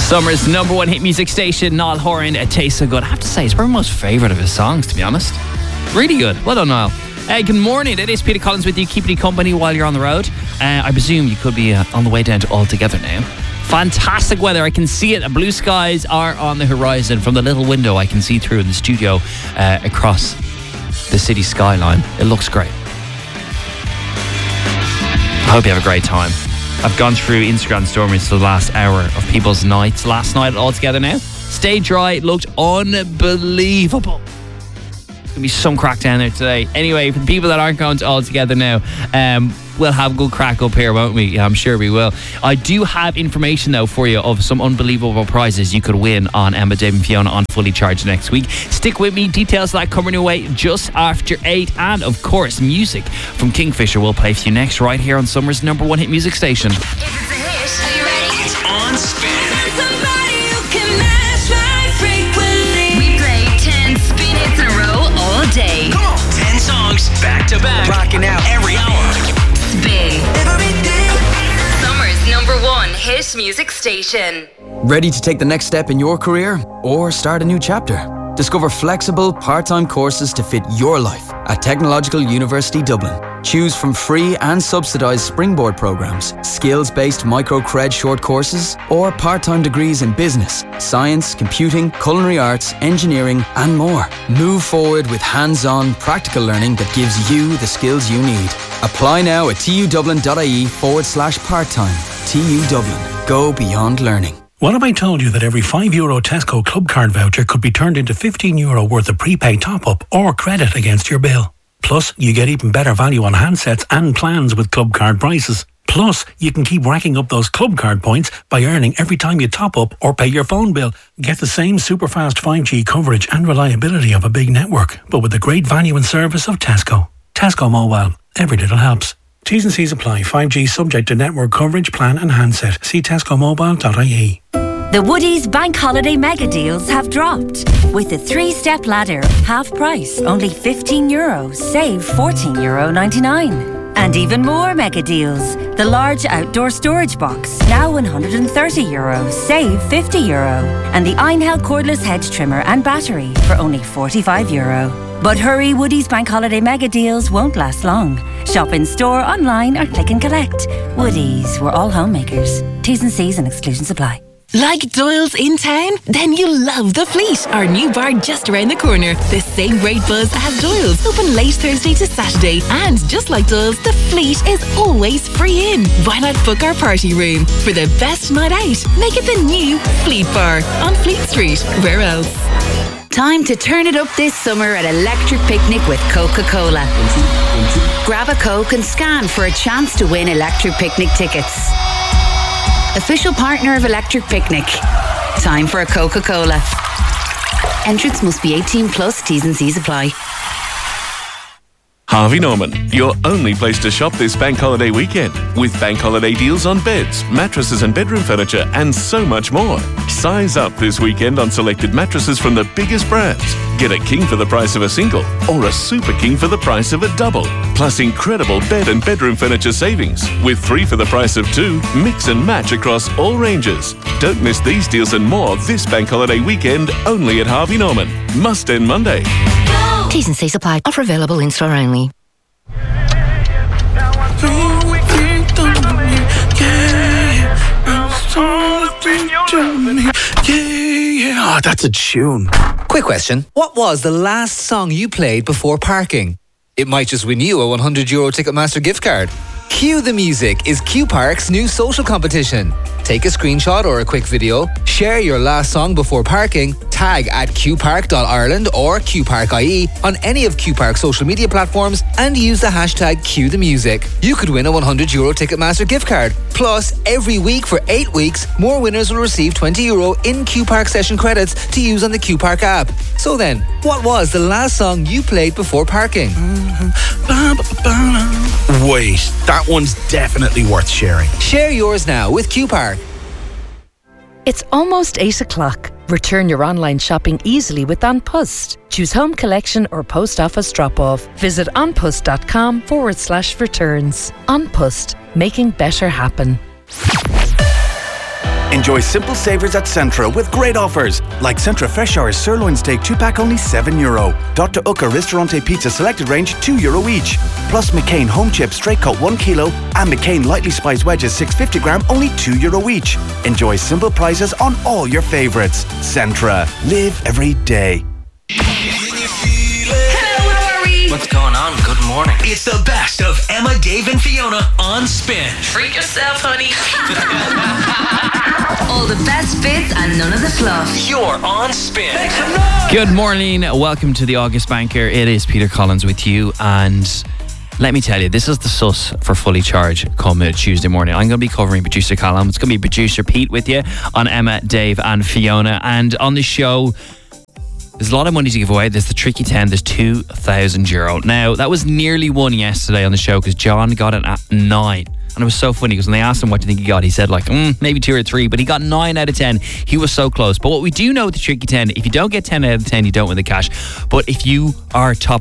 Summer's number one hit music station, Niall Horan, It Tastes So Good. I have to say, it's probably my most favourite of his songs, to be honest. Really good. Well done, Niall. Good morning. It is Peter Collins with you, keeping you company while you're on the road. I presume you could be on the way down to Altogether now. Fantastic weather. I can see it. Blue skies are on the horizon. From the little window I can see through in the studio across the city skyline. It looks great. I hope you have a great time. I've gone through Instagram stories for the last hour of people's nights. Last night at Altogether Now. Stay dry. It looked unbelievable. There's going to be some crack down there today. Anyway, for the people that aren't going to Altogether Now, we'll have a good crack up here, won't we? Yeah, I'm sure we will. I do have information, though, for you of some unbelievable prizes you could win on Emma, Dave and Fiona on Fully Charged next week. Stick with me. Details of that coming your way just after 8. And, of course, music from Kingfisher will play for you next right here on Summer's number one hit music station. If it's a hit, are you ready? It's on Spin. Somebody who can match my frequency. We play 10 spin hits in a row all day. Come on. 10 songs back to back. Rocking out every hour. Spin. Summer's number one hit music station. Ready to take the next step in your career or start a new chapter? Discover flexible, part-time courses to fit your life at Technological University Dublin. Choose from free and subsidised springboard programmes, skills-based micro-cred short courses, or part-time degrees in business, science, computing, culinary arts, engineering, and more. Move forward with hands-on, practical learning that gives you the skills you need. Apply now at tudublin.ie/part-time. TU Dublin. Go beyond learning. What if I told you that every €5 Tesco Club Card voucher could be turned into €15 worth of prepaid top-up or credit against your bill? Plus, you get even better value on handsets and plans with Club Card prices. Plus, you can keep racking up those Club Card points by earning every time you top up or pay your phone bill. Get the same super fast 5G coverage and reliability of a big network, but with the great value and service of Tesco. Tesco Mobile. Every little helps. T's and C's apply. 5G subject to network coverage, plan and handset. See tescomobile.ie. The Woodies Bank Holiday Mega Deals have dropped. With the 3-step ladder, half price, only €15, save €14.99. And even more mega deals. The large outdoor storage box, now €130, save €50. And the Einhell cordless hedge trimmer and battery for only €45. But hurry, Woodies Bank Holiday Mega Deals won't last long. Shop in store, online or click and collect. Woodies, we're all homemakers. T's and C's and exclusions apply. Like Doyle's in town? Then you'll love The Fleet, our new bar just around the corner. The same great buzz as Doyle's, open late Thursday to Saturday. And just like Doyle's, The Fleet is always free in. Why not book our party room? For the best night out, make it the new Fleet Bar on Fleet Street. Where else? Time to turn it up this summer at Electric Picnic with Coca-Cola. Grab a Coke and scan for a chance to win Electric Picnic tickets. Official partner of Electric Picnic. Time for a Coca-Cola. Entrance must be 18 plus. T's and C's apply. Harvey Norman, your only place to shop this bank holiday weekend, with bank holiday deals on beds, mattresses and bedroom furniture, and so much more. Size up this weekend on selected mattresses from the biggest brands. Get a king for the price of a single, or a super king for the price of a double. Plus incredible bed and bedroom furniture savings, with 3 for the price of 2, mix and match across all ranges. Don't miss these deals and more this bank holiday weekend, only at Harvey Norman. Must end Monday. T's and C's apply. Offer available in store only. Oh, that's a tune. Quick question. What was the last song you played before parking? It might just win you a €100 Ticketmaster gift card. Cue the Music is Q Park's new social competition. Take a screenshot or a quick video, share your last song before parking, tag at qpark.ireland or qpark.ie on any of Q Park's social media platforms, and use the hashtag #CueTheMusic. You could win a €100 Ticketmaster gift card. Plus, every week for 8 weeks, more winners will receive €20 in Q Park session credits to use on the Q Park app. So then, what was the last song you played before parking? Wait, that one's definitely worth sharing. Share yours now with Q Park. It's almost 8 o'clock. Return your online shopping easily with An Post. Choose home collection or post office drop-off. Visit onpost.com/returns. An Post, making better happen. Enjoy simple savers at Centra with great offers, like Centra Fresh Hours Sirloin Steak 2-pack only €7. Dr. Ucca Ristorante Pizza selected range €2 each. Plus McCain Home Chips straight cut 1 kilo and McCain Lightly Spiced Wedges 650 gram only €2 each. Enjoy simple prices on all your favourites. Centra. Live every day. Hello, how are we? What's going on? Good morning. It's the best of Emma, Dave, and Fiona on Spin. Treat yourself, honey. All the best bits and none of the fluff. You're on Spin. Good morning. Welcome to the August Banker. It is Peter Collins with you, and let me tell you, this is the sus for Fully Charged come Tuesday morning. I'm going to be covering producer Callum. It's going to be producer Pete with you on Emma, Dave, and Fiona. And on the show, there's a lot of money to give away. There's the Tricky 10. There's €2,000. Now, that was nearly won yesterday on the show because John got it at 9. And it was so funny because when they asked him what do you think he got, he said like, maybe 2 or 3, but he got 9 out of 10. He was so close. But what we do know with the Tricky 10, if you don't get 10 out of 10, you don't win the cash. But if you are top